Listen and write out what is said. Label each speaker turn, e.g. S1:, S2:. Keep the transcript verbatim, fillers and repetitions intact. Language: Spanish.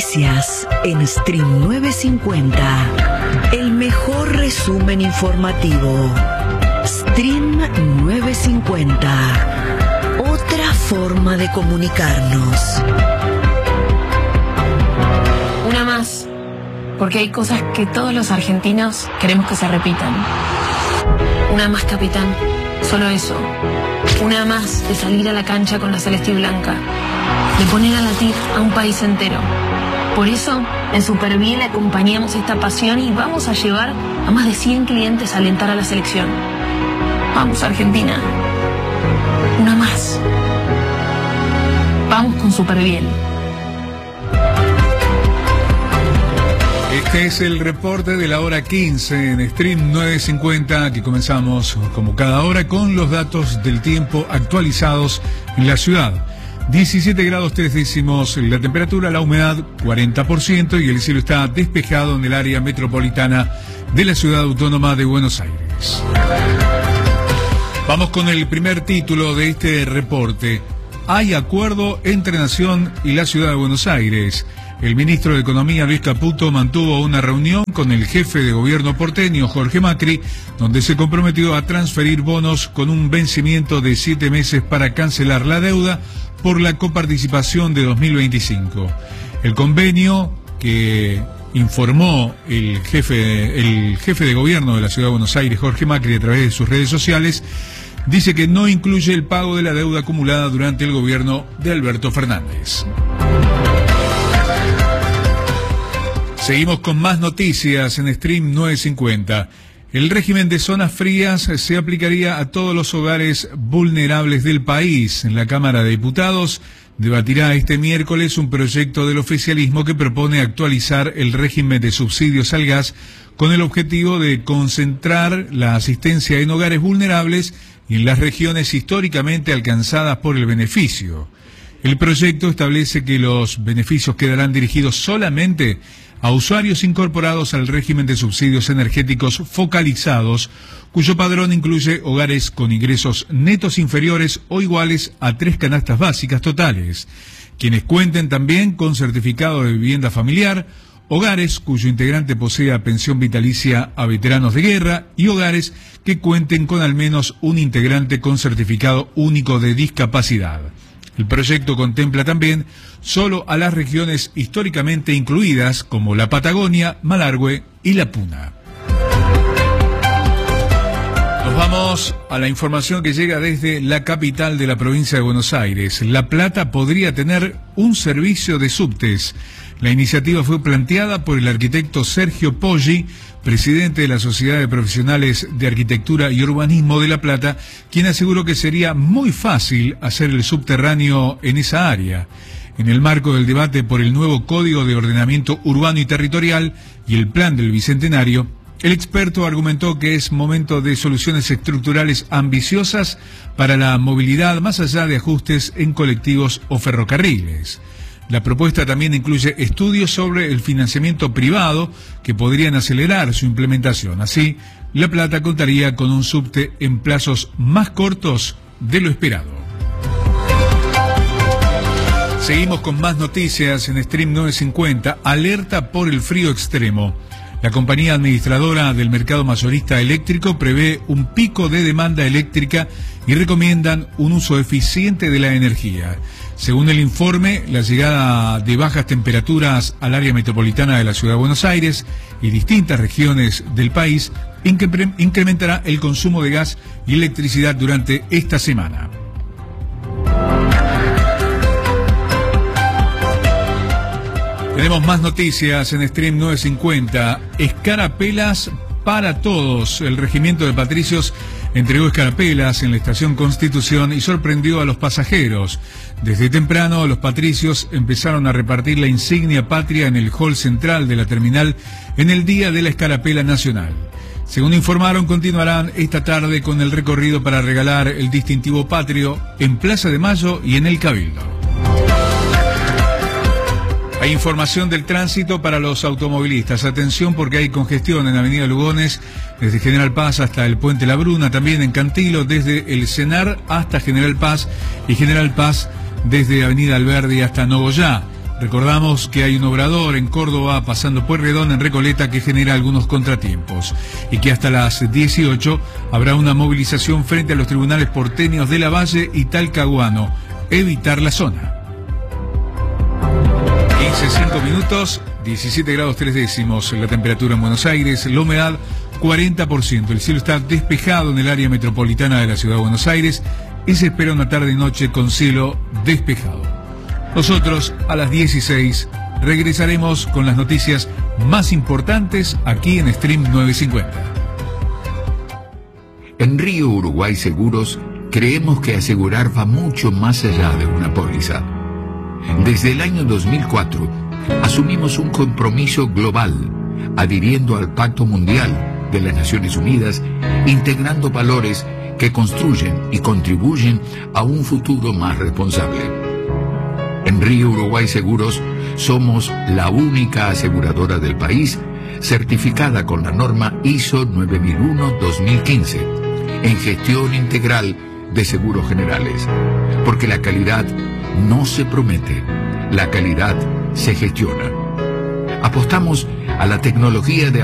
S1: noticias en Stream novecientos cincuenta. El mejor resumen informativo. Stream novecientos cincuenta. Otra forma de comunicarnos.
S2: Una más, porque hay cosas que todos los argentinos queremos que se repitan. Una más, capitán, solo eso. Una más de salir a la cancha con la celeste y blanca, de poner a latir a un país entero. Por eso, en Superviel acompañamos esta pasión y vamos a llevar a más de cien clientes a alentar a la selección. Vamos, Argentina. Una más. Vamos con Superviel.
S3: Este es el reporte de la hora quince en Stream novecientos cincuenta, que comenzamos como cada hora con los datos del tiempo actualizados en la ciudad. diecisiete grados tres décimos la temperatura, la humedad cuarenta por ciento y el cielo está despejado en el área metropolitana de la ciudad autónoma de Buenos Aires. Vamos con el primer título de este reporte. Hay acuerdo entre Nación y la ciudad de Buenos Aires. El ministro de Economía, Luis Caputo, mantuvo una reunión con el jefe de gobierno porteño, Jorge Macri, donde se comprometió a transferir bonos con un vencimiento de siete meses para cancelar la deuda por la coparticipación de dos mil veinticinco. El convenio que informó el jefe, el jefe de gobierno de la ciudad de Buenos Aires, Jorge Macri, a través de sus redes sociales, dice que no incluye el pago de la deuda acumulada durante el gobierno de Alberto Fernández. Seguimos con más noticias en Stream novecientos cincuenta. El régimen de zonas frías se aplicaría a todos los hogares vulnerables del país. En la Cámara de Diputados debatirá este miércoles un proyecto del oficialismo que propone actualizar el régimen de subsidios al gas con el objetivo de concentrar la asistencia en hogares vulnerables y en las regiones históricamente alcanzadas por el beneficio. El proyecto establece que los beneficios quedarán dirigidos solamente a usuarios incorporados al régimen de subsidios energéticos focalizados, cuyo padrón incluye hogares con ingresos netos inferiores o iguales a tres canastas básicas totales, quienes cuenten también con certificado de vivienda familiar, hogares cuyo integrante posea pensión vitalicia a veteranos de guerra y hogares que cuenten con al menos un integrante con certificado único de discapacidad. El proyecto contempla también solo a las regiones históricamente incluidas como la Patagonia, Malargüe y la Puna. Nos vamos a la información que llega desde la capital de la provincia de Buenos Aires. La Plata podría tener un servicio de subtes. La iniciativa fue planteada por el arquitecto Sergio Poggi, presidente de la Sociedad de Profesionales de Arquitectura y Urbanismo de La Plata, quien aseguró que sería muy fácil hacer el subterráneo en esa área. En el marco del debate por el nuevo Código de Ordenamiento Urbano y Territorial y el Plan del Bicentenario, el experto argumentó que es momento de soluciones estructurales ambiciosas para la movilidad más allá de ajustes en colectivos o ferrocarriles. La propuesta también incluye estudios sobre el financiamiento privado que podrían acelerar su implementación. Así, La Plata contaría con un subte en plazos más cortos de lo esperado. Seguimos con más noticias en Stream novecientos cincuenta. Alerta por el frío extremo. La compañía administradora del mercado mayorista eléctrico prevé un pico de demanda eléctrica y recomiendan un uso eficiente de la energía. Según el informe, la llegada de bajas temperaturas al área metropolitana de la Ciudad de Buenos Aires y distintas regiones del país incrementará el consumo de gas y electricidad durante esta semana. Tenemos más noticias en Stream novecientos cincuenta. Escarapelas para todos. El regimiento de patricios entregó escarapelas en la estación Constitución y sorprendió a los pasajeros. Desde temprano, los patricios empezaron a repartir la insignia patria en el hall central de la terminal en el Día de la Escarapela Nacional. Según informaron, continuarán esta tarde con el recorrido para regalar el distintivo patrio en Plaza de Mayo y en el Cabildo. Hay información del tránsito para los automovilistas. Atención porque hay congestión en Avenida Lugones, desde General Paz hasta el Puente La Bruna, también en Cantilo, desde el Senar hasta General Paz y General Paz desde Avenida Alberdi hasta Nogoyá. Recordamos que hay un obrador en Córdoba, pasando Pueyrredón, en Recoleta, que genera algunos contratiempos y que hasta las dieciocho habrá una movilización frente a los tribunales porteños de Lavalle y Talcahuano. Evitar la zona. quince, cinco minutos, diecisiete grados tres décimos la temperatura en Buenos Aires, la humedad cuarenta por ciento. El cielo está despejado en el área metropolitana de la ciudad de Buenos Aires y se espera una tarde y noche con cielo despejado. Nosotros a las dieciséis regresaremos con las noticias más importantes aquí en Stream novecientos cincuenta.
S4: En Río Uruguay Seguros creemos que asegurar va mucho más allá de una póliza. Desde el año dos mil cuatro asumimos un compromiso global, adhiriendo al Pacto Mundial de las Naciones Unidas, integrando valores que construyen y contribuyen a un futuro más responsable. En Río Uruguay Seguros somos la única aseguradora del país certificada con la norma I S O nueve mil uno dos mil quince en gestión integral de seguros generales, porque la calidad no se promete, la calidad se gestiona. Apostamos a la tecnología de